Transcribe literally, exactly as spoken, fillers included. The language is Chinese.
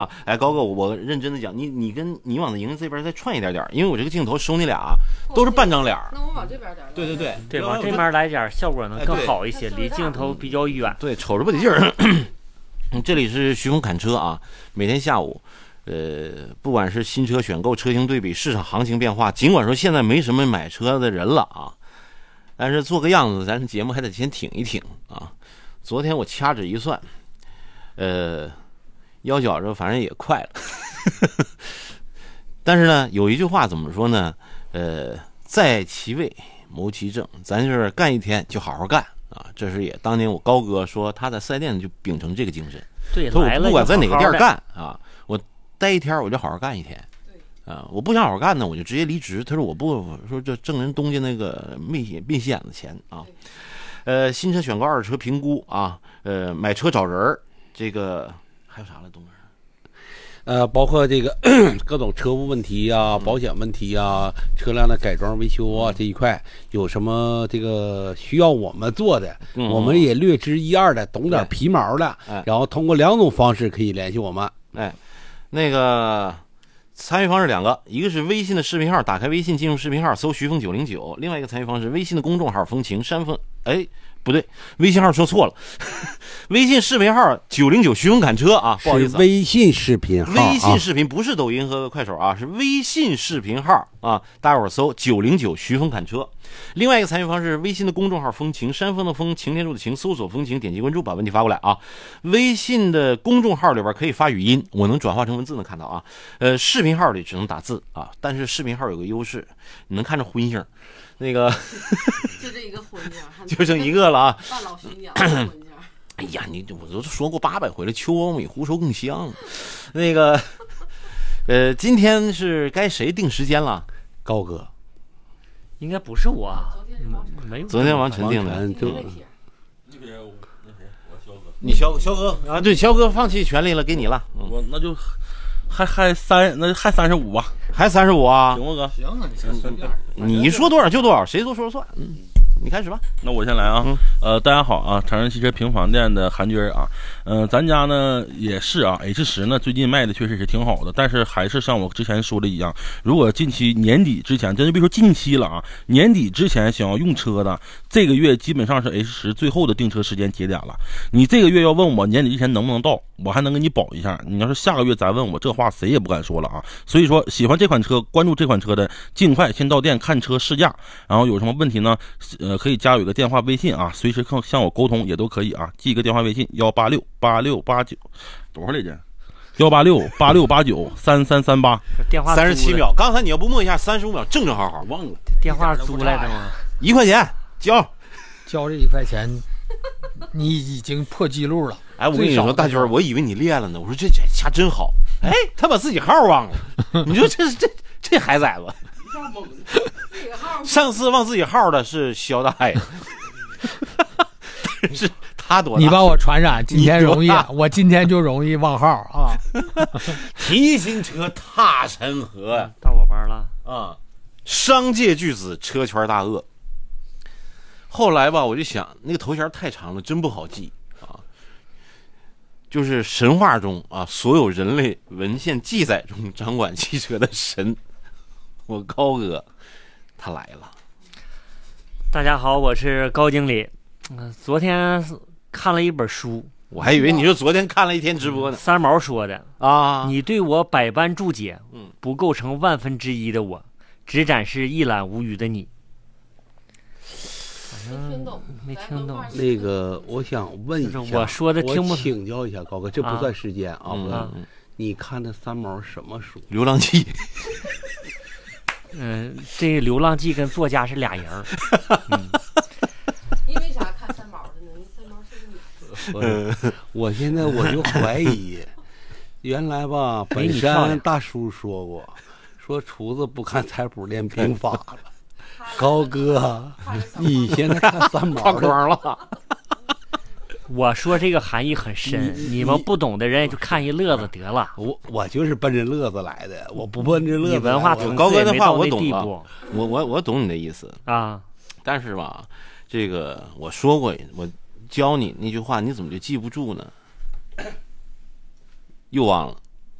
啊，哎，高哥，我认真的讲，你你跟你往营这边再串一点点，因为我这个镜头收你俩都是半张脸。 那我往这边点。 对对对对，往这边来点，效果能更好一些，离镜头比较远。 对，瞅着不得劲儿。这里是徐峰侃车啊，每天下午，呃，不管是新车选购、车型对比、市场行情变化，尽管说现在没什么买车的人了啊，但是做个样子，咱节目还得先挺一挺啊。昨天我掐指一算，呃。腰脚着反正也快了但是呢有一句话怎么说呢，呃，在其位谋其政，咱就是干一天就好好干啊。这是也当年我高哥说他在四 S 店就秉承这个精神， 对， 说我不管在哪个店干好好啊，我待一天我就好好干一天啊，我不想好好干呢我就直接离职。他说我不说这挣人东家那个灭灭戏眼子钱啊。呃，新车选购、二手车评估啊，呃，买车找人，这个还有啥了，东哥？ 呃，包括这个各种车务问题啊、保险问题啊、车辆的改装维修啊这一块，有什么这个需要我们做的， 嗯、 我们也略知一二的，懂点皮毛的， 哎、 然后通过两种方式可以联系我们。 哎，那个参与方式两个，一个是微信的视频号，打开微信进入视频号搜徐峰九零九；另外一个参与方式，微信的公众号风情山峰，哎。不对，微信号说错了，微信视频号九零九徐峰侃车啊，不好意思、啊， 微信视频号、 啊，微信视频不是抖音和快手啊，是微信视频号啊，大伙儿搜九零九徐峰侃车。另外一个参与方式，微信的公众号风情，山峰的风，擎天柱的擎，搜索风情，点击关注，把问题发过来啊。微信的公众号里边可以发语音，我能转化成文字能看到啊。呃，视频号里只能打字啊，但是视频号有个优势，你能看着荤性。那个就这一个婚家， 就剩一个了啊！ 半老巡养婚家。 哎呀，你我都说过八百回了，秋苞米胡熟更香。那个，呃，今天是该谁定时间了？ 高哥， 应该不是我，没有。 昨天王晨定的， 就那边那谁，我肖哥， 你肖肖哥啊，对，肖哥放弃权利了，给你了。 嗯、我那就还还三，那还三十五吧， 还三十五啊？ 行吗，哥？ 行啊，你先随便。 你说多少就多少，谁说说了算。嗯，你开始吧。 那我先来啊。 嗯、 呃，大家好啊，长城汽车平房店的韩军啊。嗯、呃，咱家呢也是啊 ，H 十呢最近卖的确实是挺好的，但是还是像我之前说的一样，如果近期年底之前，真就别说近期了啊，年底之前想要用车的，这个月基本上是 H 十最后的订车时间节点了。你这个月要问我年底之前能不能到，我还能给你保一下。你要是下个月再问我，这话谁也不敢说了啊。所以说，喜欢这款车、关注这款车的，尽快先到店看车试驾，然后有什么问题呢？呃，可以加有个电话微信啊，随时向向我沟通也都可以啊。记个电话微信：幺八六八六八九，多少来着？幺八六八六八九三三三八。 电话三十七秒，刚才你要不默一下，三十五秒正正好好，忘了。 电话租来的吗？ 一块钱交， 交这一块钱，你已经破纪录了。 哎，我跟你说，大军，我以为你练了呢。我说这这下真好。哎，他把自己号忘了。你说这这这孩崽子。上次忘自己号的是肖大爷，但是他多大？ 你帮我传染，今天容易，我今天就容易忘号啊。 提新车踏山河， 到我班了啊！商界巨子，车圈大鳄。后来吧，我就想那个头衔太长了，真不好记啊。就是神话中啊，所有人类文献记载中掌管汽车的神，我高哥他来了。 大家好，我是高经理。嗯，昨天看了一本书， 我还以为你说昨天看了一天直播呢。 三毛说的啊， 你对我百般注解， 嗯， 不构成万分之一的我，只展示一览无余的你。 没听懂， 没听懂。 那个，我想问一下， 我说的听不， 我请教一下高哥，这不算时间啊， 嗯不、嗯，你看的三毛什么书？《 流浪记》。 嗯，这《流浪记》跟作家是俩人儿。嗯， 因为啥看三毛的呢？你三毛是个女。我现在我就怀疑，原来吧，本山大叔说过，说厨子不看菜谱练兵法了。高哥，你现在看三毛放光了。 我说这个含义很深，你, 你们不懂的人就看一乐子得了。 我我就是奔着乐子来的，我不奔着乐子来的。 你文化层高哥的话我懂了， 我我我懂你的意思啊。 但是吧，这个我说过，我教你那句话，你怎么就记不住呢？又忘了。